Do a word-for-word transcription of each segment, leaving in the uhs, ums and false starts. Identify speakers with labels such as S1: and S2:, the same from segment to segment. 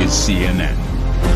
S1: is C N N.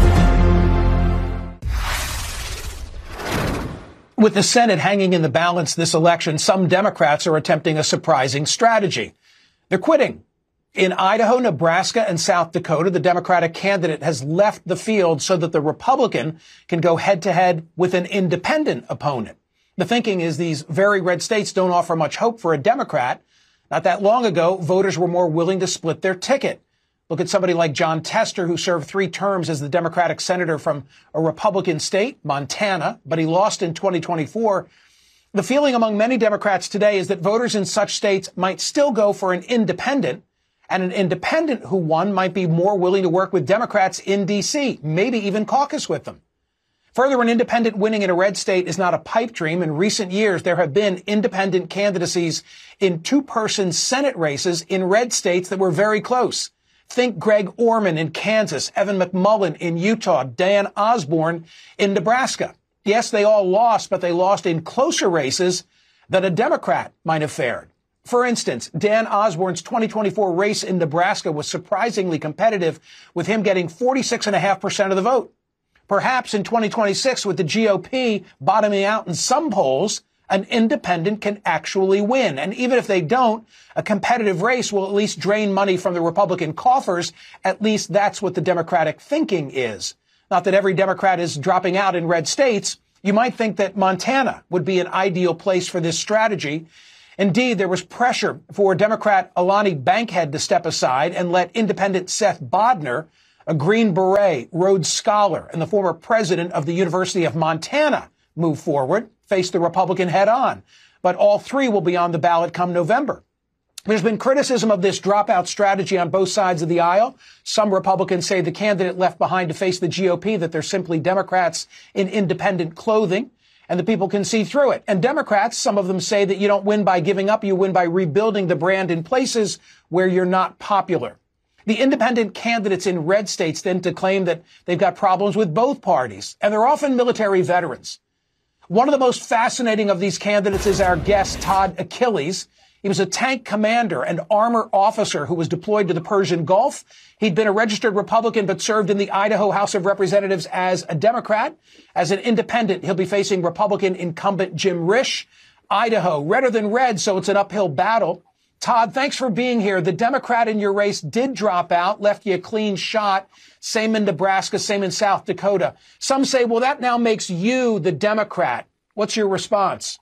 S2: With the Senate hanging in the balance this election, some Democrats are attempting a surprising strategy. They're quitting. In Idaho, Nebraska, and South Dakota, the Democratic candidate has left the field so that the Republican can go head-to-head with an independent opponent. The thinking is these very red states don't offer much hope for a Democrat. Not that long ago, voters were more willing to split their ticket. Look at somebody like Jon Tester, who served three terms as the Democratic senator from a Republican state, Montana, but he lost in twenty twenty-four. The feeling among many Democrats today is that voters in such states might still go for an independent, and an independent who won might be more willing to work with Democrats in D C, maybe even caucus with them. Further, an independent winning in a red state is not a pipe dream. In recent years, there have been independent candidacies in two-person Senate races in red states that were very close. Think Greg Orman in Kansas, Evan McMullin in Utah, Dan Osborne in Nebraska. Yes, they all lost, but they lost in closer races than a Democrat might have fared. For instance, Dan Osborne's twenty twenty-four race in Nebraska was surprisingly competitive, with him getting forty-six point five percent of the vote. Perhaps in twenty twenty-six, with the G O P bottoming out in some polls, an independent can actually win. And even if they don't, a competitive race will at least drain money from the Republican coffers. At least that's what the Democratic thinking is. Not that every Democrat is dropping out in red states. You might think that Montana would be an ideal place for this strategy. Indeed, there was pressure for Democrat Alani Bankhead to step aside and let independent Seth Bodnar, a Green Beret, Rhodes Scholar, and the former president of the University of Montana, move forward, face the Republican head-on. But all three will be on the ballot come November. There's been criticism of this dropout strategy on both sides of the aisle. Some Republicans say the candidate left behind to face the G O P that they're simply Democrats in independent clothing, and the people can see through it. And Democrats, some of them say that you don't win by giving up, you win by rebuilding the brand in places where you're not popular. The independent candidates in red states tend to claim that they've got problems with both parties, and they're often military veterans. One of the most fascinating of these candidates is our guest, Todd Achilles. He was a tank commander and armor officer who was deployed to the Persian Gulf. He'd been a registered Republican but served in the Idaho House of Representatives as a Democrat. As an independent, he'll be facing Republican incumbent Jim Risch. Idaho, redder than red, so it's an uphill battle. Todd, thanks for being here. The Democrat in your race did drop out, left you a clean shot. Same in Nebraska, same in South Dakota. Some say, well, that now makes you the Democrat. What's your response?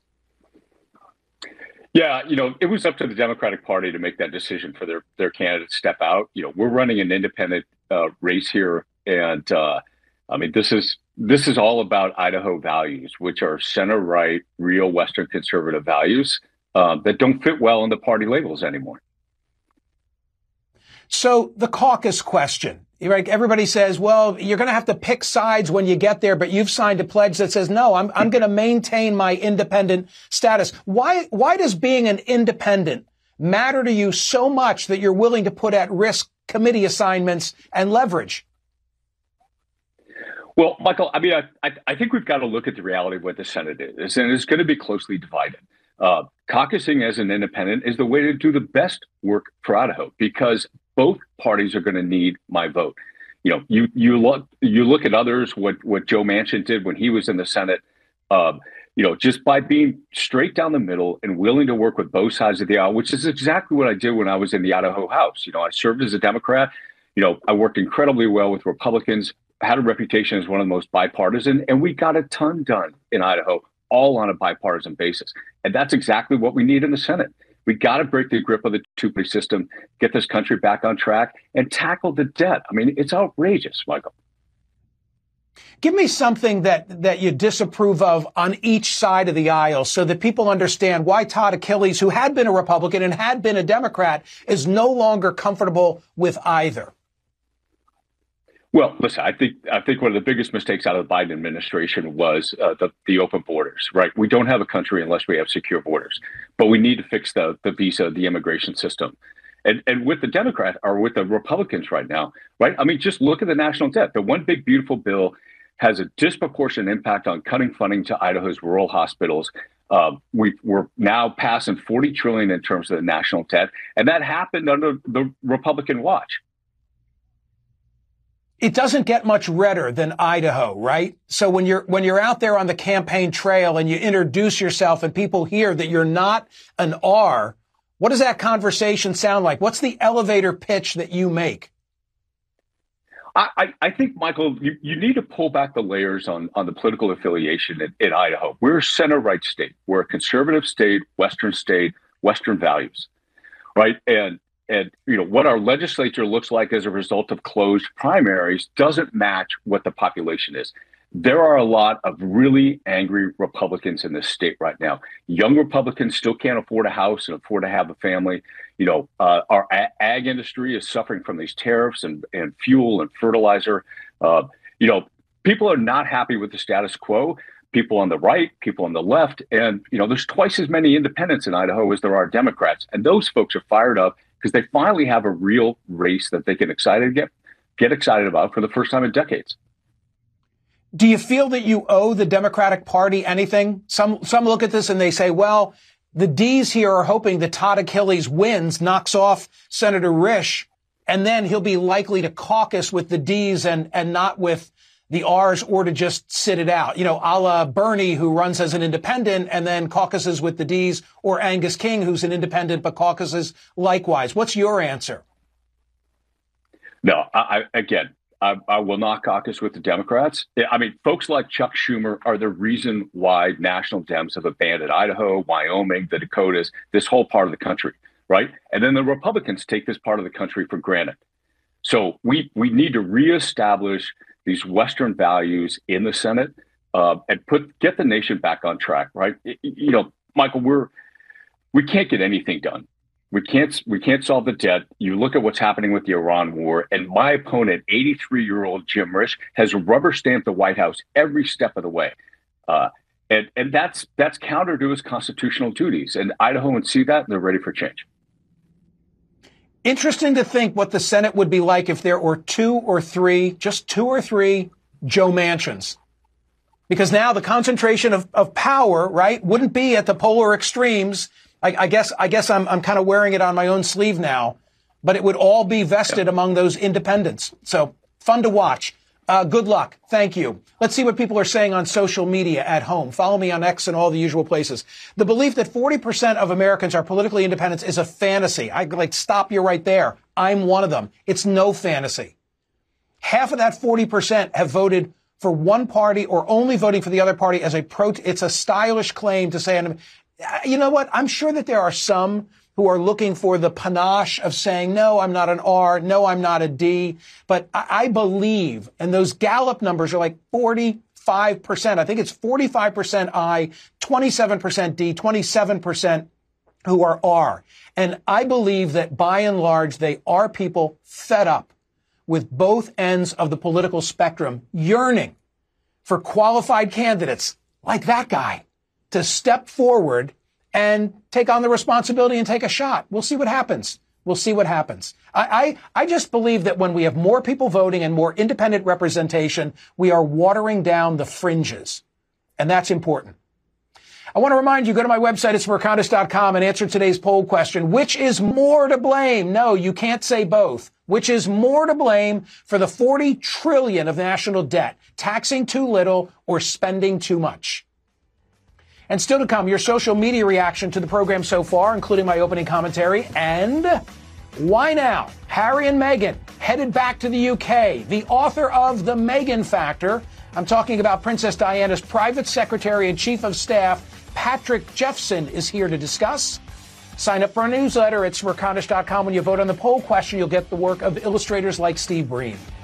S3: Yeah, you know, it was up to the Democratic Party to make that decision for their, their candidate to step out. You know, we're running an independent uh, race here. And uh, I mean, this is this is all about Idaho values, which are center right, real Western conservative values. Uh, that don't fit well in the party labels anymore.
S2: So the caucus question, right? Everybody says, well, you're going to have to pick sides when you get there, but you've signed a pledge that says, no, I'm, I'm going to maintain my independent status. Why, why does being an independent matter to you so much that you're willing to put at risk committee assignments and leverage?
S3: Well, Michael, I mean, I, I, I think we've got to look at the reality of what the Senate is, and it's going to be closely divided. Uh, caucusing as an independent is the way to do the best work for Idaho, because both parties are going to need my vote. You know, you you look you look at others, what what Joe Manchin did when he was in the Senate. Um, you know, just by being straight down the middle and willing to work with both sides of the aisle, which is exactly what I did when I was in the Idaho House. You know, I served as a Democrat. You know, I worked incredibly well with Republicans, had a reputation as one of the most bipartisan, and we got a ton done in Idaho, all on a bipartisan basis. And that's exactly what we need in the Senate. We got to break the grip of the two-party system, get this country back on track, and tackle the debt. I mean, it's outrageous, Michael.
S2: Give me something that, that you disapprove of on each side of the aisle so that people understand why Todd Achilles, who had been a Republican and had been a Democrat, is no longer comfortable with either.
S3: Well, listen, I think I think one of the biggest mistakes out of the Biden administration was uh, the, the open borders, right? We don't have a country unless we have secure borders, but we need to fix the, the visa, the immigration system. And, and with the Democrats or with the Republicans right now, right? I mean, just look at the national debt. The one big beautiful bill has a disproportionate impact on cutting funding to Idaho's rural hospitals. Uh, we, we're now passing forty trillion dollars in terms of the national debt, and that happened under the Republican watch.
S2: It doesn't get much redder than Idaho, right? So when you're, when you're out there on the campaign trail and you introduce yourself and people hear that you're not an R, what does that conversation sound like? What's the elevator pitch that you make?
S3: I, I think, Michael, you, you need to pull back the layers on, on the political affiliation in, in Idaho. We're a center-right state. We're a conservative state, Western state, Western values, right? And And, you know, what our legislature looks like as a result of closed primaries doesn't match what the population is. There are a lot of really angry Republicans in this state right now. Young Republicans still can't afford a house and afford to have a family. You know, uh, our ag industry is suffering from these tariffs and, and fuel and fertilizer. Uh, you know, people are not happy with the status quo. People on the right, people on the left. And, you know, there's twice as many independents in Idaho as there are Democrats. And those folks are fired up because they finally have a real race that they can excited get get excited about for the first time in decades.
S2: Do you feel that you owe the Democratic Party anything? Some some look at this and they say, well, the D's here are hoping that Todd Achilles wins, knocks off Senator Risch, and then he'll be likely to caucus with the D's and, and not with the R's, or to just sit it out, you know, a la Bernie, who runs as an independent and then caucuses with the D's, or Angus King, who's an independent but caucuses likewise. What's your answer?
S3: No, I, I again, I, I will not caucus with the Democrats. I mean, folks like Chuck Schumer are the reason why national Dems have abandoned Idaho, Wyoming, the Dakotas, this whole part of the country, right? And then the Republicans take this part of the country for granted. So we we need to reestablish these Western values in the Senate uh, and put get the nation back on track, right? It, you know, Michael, we're we can't get anything done. We can't we can't solve the debt. You look at what's happening with the Iran war, and my opponent, eighty-three-year-old Jim Risch, has rubber stamped the White House every step of the way, uh, and and that's that's counter to his constitutional duties. And Idahoans see that, and they're ready for change.
S2: Interesting to think what the Senate would be like if there were two or three, just two or three Joe Manchins. Because now the concentration of, of power, right, wouldn't be at the polar extremes. I, I guess I guess I'm I'm kind of wearing it on my own sleeve now, but it would all be vested among those independents. So fun to watch. Uh, good luck. Thank you. Let's see what people are saying on social media at home. Follow me on X and all the usual places. The belief that forty percent of Americans are politically independent is a fantasy. I like stop you right there. I'm one of them. It's no fantasy. Half of that forty percent have voted for one party or only voting for the other party as a pro. It's a stylish claim to say, and you know what? I'm sure that there are some who are looking for the panache of saying, no, I'm not an R, no, I'm not a D. But I, I believe, and those Gallup numbers are like forty-five percent. I think it's forty-five percent I, twenty-seven percent D, twenty-seven percent who are R. And I believe that by and large, they are people fed up with both ends of the political spectrum, yearning for qualified candidates like that guy to step forward and take on the responsibility and take a shot. We'll see what happens. We'll see what happens. I, I, I just believe that when we have more people voting and more independent representation, we are watering down the fringes. And that's important. I want to remind you, go to my website, it's mercatus dot com, and answer today's poll question. Which is more to blame? No, you can't say both. Which is more to blame for the forty trillion dollars of national debt? Taxing too little or spending too much? And still to come, your social media reaction to the program so far, including my opening commentary. And why now? Harry and Meghan headed back to the U K. The author of The Meghan Factor, I'm talking about Princess Diana's private secretary and chief of staff, Patrick Jeffson, is here to discuss. Sign up for our newsletter at mercatus dot com. When you vote on the poll question, you'll get the work of illustrators like Steve Breen.